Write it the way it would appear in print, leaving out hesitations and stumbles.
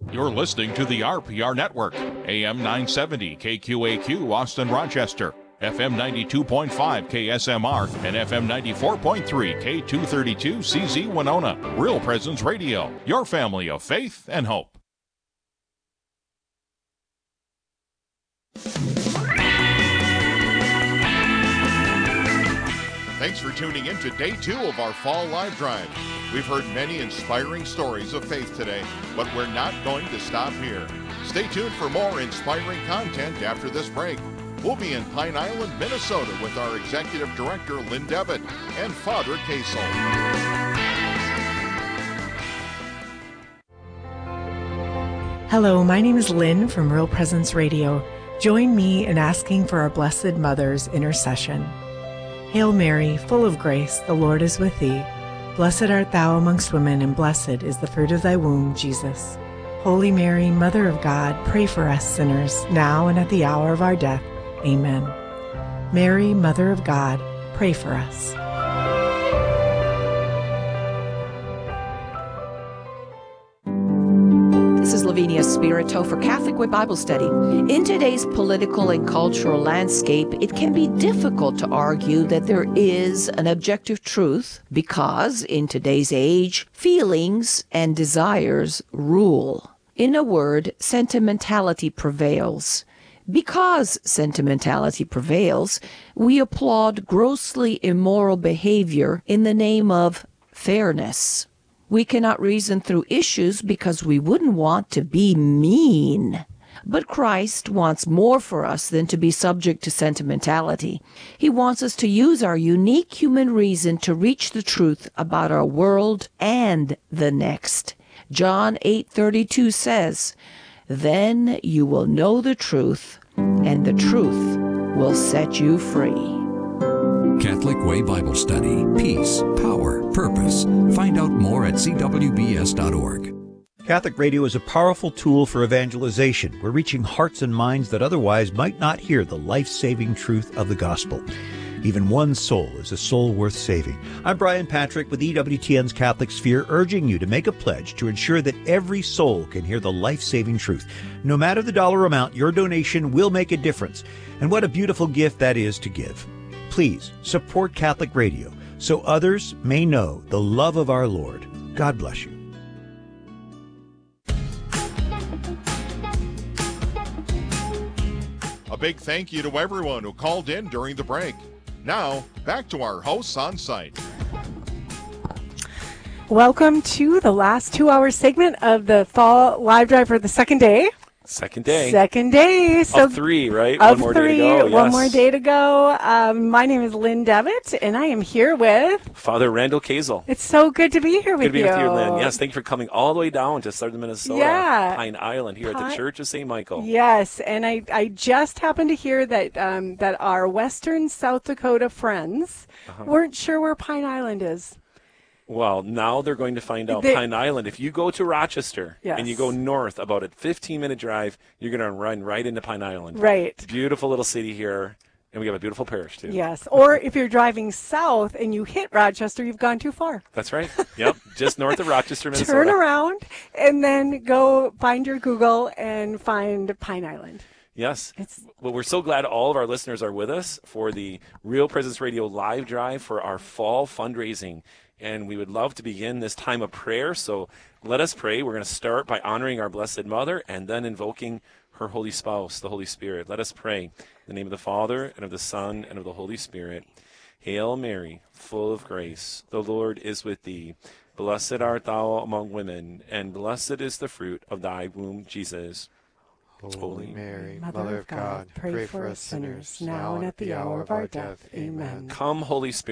You're listening to the RPR Network, AM 970 KQAQ Austin Rochester, FM 92.5 KSMR, and FM 94.3 K232 CZ Winona. Real Presence Radio, your family of faith and hope. Thanks for tuning in to day 2 of our Fall Live Drive. We've heard many inspiring stories of faith today, but we're not going to stop here. Stay tuned for more inspiring content after this break. We'll be in Pine Island, Minnesota with our Executive Director, Lynn Devitt, and Father Kazel. Hello, my name is Lynn from Real Presence Radio. Join me in asking for our Blessed Mother's intercession. Hail Mary, full of grace, the Lord is with thee. Blessed art thou amongst women, and blessed is the fruit of thy womb, Jesus. Holy Mary, Mother of God, pray for us sinners, now and at the hour of our death. Amen. Mary, Mother of God, pray for us. This is Lavinia Spirito for Catholic Way Bible Study. In today's political and cultural landscape, it can be difficult to argue that there is an objective truth because, in today's age, feelings and desires rule. In a word, sentimentality prevails. Because sentimentality prevails, we applaud grossly immoral behavior in the name of fairness. We cannot reason through issues because we wouldn't want to be mean. But Christ wants more for us than to be subject to sentimentality. He wants us to use our unique human reason to reach the truth about our world and the next. John 8:32 says, "Then you will know the truth, and the truth will set you free." Catholic Way Bible Study. Peace, power, purpose. Find out more at cwbs.org. Catholic Radio is a powerful tool for evangelization. We're reaching hearts and minds that otherwise might not hear the life-saving truth of the gospel. Even one soul is a soul worth saving. I'm Brian Patrick with EWTN's Catholic Sphere, urging you to make a pledge to ensure that every soul can hear the life-saving truth. No matter the dollar amount, your donation will make a difference. And what a beautiful gift that is to give. Please support Catholic Radio so others may know the love of our Lord. God bless you. A big thank you to everyone who called in during the break. Now, back to our hosts on site. Welcome to the last 2-hour segment of the Fall Live Drive for the second day. Second day. So of 3, right? Of one more 3, day to go. one Yes. more day to go. My name is Lynn Devitt, and I am here with Father Randall Kazel. It's so good to be here with you. Good to be with you, Lynn. Yes, thank you for coming all the way down to southern Minnesota, Pine Island, here at the Church of St. Michael. Yes, and I just happened to hear that that our western South Dakota friends weren't sure where Pine Island is. Well, now they're going to find out. Pine Island, if you go to Rochester and you go north about a 15-minute drive, you're going to run right into Pine Island. Right. Beautiful little city here, and we have a beautiful parish, too. Yes, or if you're driving south and you hit Rochester, you've gone too far. That's right. Yep, just north of Rochester, Minnesota. Turn around and then go find your Google and find Pine Island. Yes. Well, we're so glad all of our listeners are with us for the Real Presence Radio live drive for our fall fundraising. And we would love to begin this time of prayer. So let us pray. We're going to start by honoring our Blessed Mother and then invoking her Holy Spouse, the Holy Spirit. Let us pray. In the name of the Father, and of the Son, and of the Holy Spirit. Hail Mary, full of grace. The Lord is with thee. Blessed art thou among women, and blessed is the fruit of thy womb, Jesus. Holy Mary, Mother of God, pray for us sinners, now and at the hour of our death. Amen. Come, Holy Spirit.